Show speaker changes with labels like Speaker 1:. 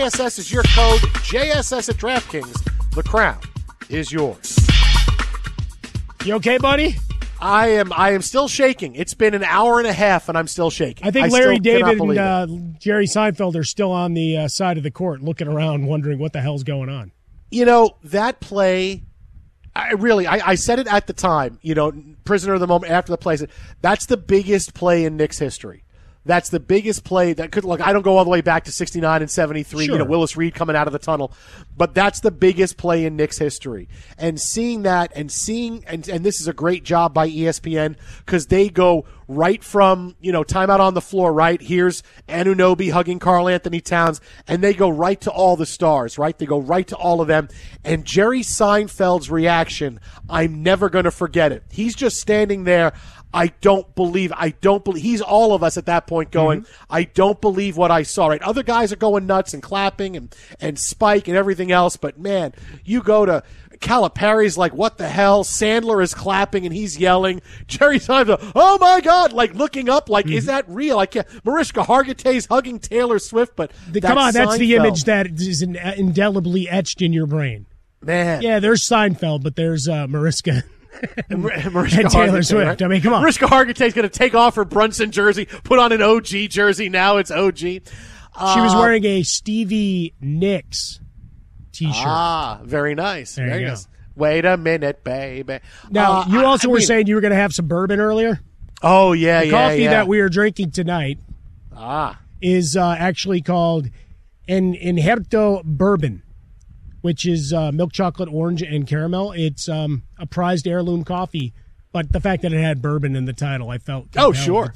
Speaker 1: JSS is your code. JSS at DraftKings. The crown is yours.
Speaker 2: You okay, buddy?
Speaker 1: I am still shaking. It's been an hour and a half, and I'm still shaking.
Speaker 2: I think Larry David and Jerry Seinfeld are still on the side of the court looking around wondering what the hell's going on.
Speaker 1: You know, that play, I said it at the time, prisoner of the moment after the play. I said, that's the biggest play in Knicks history. That's the biggest play that could, I don't go all the way back to 69 and 73,
Speaker 2: sure.
Speaker 1: Willis Reed coming out of the tunnel, but that's the biggest play in Knicks history. And seeing that and this is a great job by ESPN because they go right from, timeout on the floor, right? Here's Anunoby hugging Karl Anthony Towns, and they go right to all the stars, right? They go right to all of them. And Jerry Seinfeld's reaction, I'm never going to forget it. He's just standing there. I don't believe, he's all of us at that point going, I don't believe what I saw, right? Other guys are going nuts and clapping and Spike and everything else, but man, you go to Calipari's like, what the hell? Sandler is clapping and he's yelling. Jerry Seinfeld, oh my God, looking up, is that real? I can't. Mariska Hargitay's hugging Taylor Swift, but
Speaker 2: come on, that's the image that is indelibly etched in your brain.
Speaker 1: Man.
Speaker 2: Yeah, there's Seinfeld, but there's Mariska.
Speaker 1: Mariska
Speaker 2: and Taylor
Speaker 1: Hargitay,
Speaker 2: Swift.
Speaker 1: Right?
Speaker 2: I mean, come on.
Speaker 1: Mariska Hargitay's going to take off her Brunson jersey, put on an OG jersey. Now it's OG. She
Speaker 2: was wearing a Stevie Nicks T-shirt.
Speaker 1: Ah, very nice.
Speaker 2: There
Speaker 1: very
Speaker 2: you
Speaker 1: nice. Go. Wait a minute, baby.
Speaker 2: Now, you also were saying you were going to have some bourbon earlier?
Speaker 1: Oh, yeah,
Speaker 2: the coffee that we are drinking tonight is actually called Injerto Bourbon, which is milk chocolate, orange, and caramel. It's a prized heirloom coffee, but the fact that it had bourbon in the title, I felt.
Speaker 1: Oh, sure.